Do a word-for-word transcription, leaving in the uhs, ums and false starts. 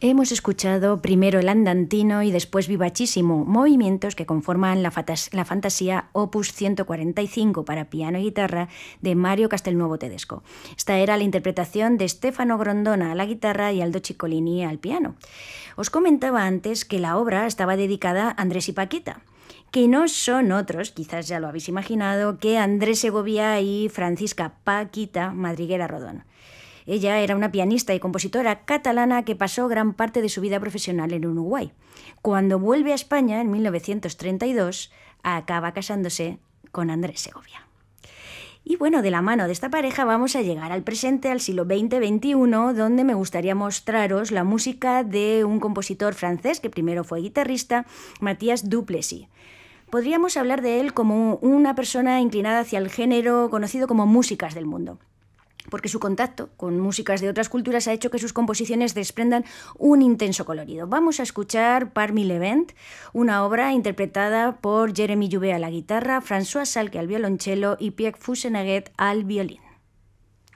Hemos escuchado primero el andantino y después vivacísimo, movimientos que conforman la, fatas, la fantasía opus ciento cuarenta y cinco para piano y guitarra de Mario Castelnuovo Tedesco. Esta era la interpretación de Stefano Grondona a la guitarra y Aldo Ciccolini al piano. Os comentaba antes que la obra estaba dedicada a Andrés y Paquita, que no son otros, quizás ya lo habéis imaginado, que Andrés Segovia y Francisca Paquita Madriguera Rodón. Ella era una pianista y compositora catalana que pasó gran parte de su vida profesional en Uruguay. Cuando vuelve a España, en mil novecientos treinta y dos, acaba casándose con Andrés Segovia. Y bueno, de la mano de esta pareja vamos a llegar al presente, al siglo veinte veintiuno, donde me gustaría mostraros la música de un compositor francés que primero fue guitarrista, Mathias Duplessis. Podríamos hablar de él como una persona inclinada hacia el género conocido como músicas del mundo, porque su contacto con músicas de otras culturas ha hecho que sus composiciones desprendan un intenso colorido. Vamos a escuchar Parmi les Vents, una obra interpretada por Jeremy Joubert a la guitarra, François Salque al violonchelo y Pierre Fousenaget al violín.